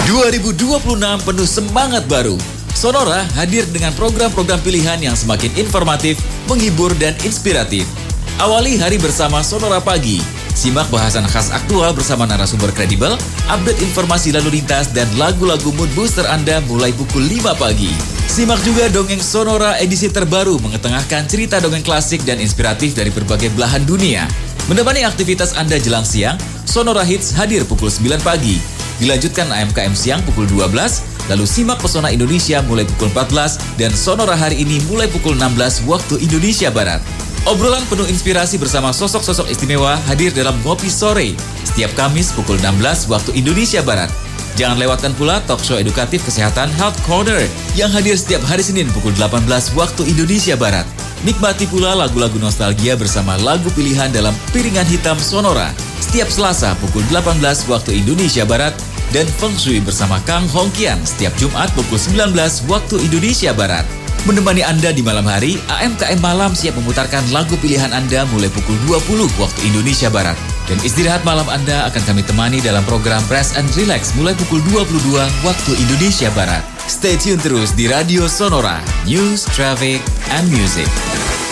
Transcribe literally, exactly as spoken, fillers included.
dua ribu dua puluh enam penuh semangat baru. Sonora hadir dengan program-program pilihan yang semakin informatif, menghibur, dan inspiratif. Awali hari bersama Sonora Pagi. Simak bahasan khas aktual bersama narasumber kredibel, update informasi lalu lintas, dan lagu-lagu mood booster Anda mulai pukul lima pagi. Simak juga Dongeng Sonora edisi terbaru mengetengahkan cerita dongeng klasik dan inspiratif dari berbagai belahan dunia. Menemani aktivitas Anda jelang siang, Sonora Hits hadir pukul sembilan pagi. Dilanjutkan A M K M siang pukul dua belas, lalu simak Pesona Indonesia mulai pukul empat belas, dan Sonora hari ini mulai pukul enam belas waktu Indonesia Barat. Obrolan penuh inspirasi bersama sosok-sosok istimewa hadir dalam Ngopi Sore, setiap Kamis pukul enam belas waktu Indonesia Barat. Jangan lewatkan pula talk show edukatif kesehatan Health Corner yang hadir setiap hari Senin pukul delapan belas waktu Indonesia Barat. Nikmati pula lagu-lagu nostalgia bersama lagu pilihan dalam Piringan Hitam Sonora setiap Selasa pukul delapan belas waktu Indonesia Barat, dan Feng Shui bersama Kang Hongkian setiap Jumat pukul sembilan belas waktu Indonesia Barat. Menemani Anda di malam hari, A M K M Malam siap memutarkan lagu pilihan Anda mulai pukul dua puluh waktu Indonesia Barat. Dan istirahat malam Anda akan kami temani dalam program Press and Relax mulai pukul dua puluh dua waktu Indonesia Barat. Stay tune terus di Radio Sonora, News, Traffic, and Music.